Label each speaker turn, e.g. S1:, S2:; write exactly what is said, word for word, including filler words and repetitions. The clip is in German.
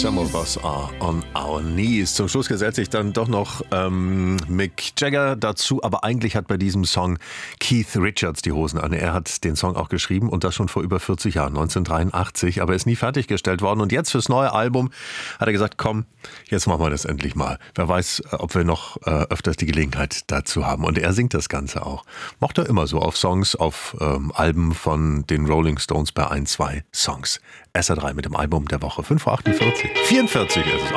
S1: Some of us are on our knees. Zum Schluss gesellt sich dann doch noch ähm, Mick Jagger dazu, aber eigentlich hat bei diesem Song Keith Richards die Hosen an. Er hat den Song auch geschrieben und das schon vor über vierzig Jahren, neunzehnhundertdreiundachtzig, aber er ist nie fertiggestellt worden. Und jetzt fürs neue Album hat er gesagt, komm, jetzt machen wir das endlich mal. Wer weiß, ob wir noch äh, öfters die Gelegenheit dazu haben. Und er singt das Ganze auch. Macht er immer so auf Songs, auf ähm, Alben von den Rolling Stones bei ein, zwei Songs. S R drei mit dem Album der Woche. fünf Uhr achtundvierzig. vierundvierzig ist es.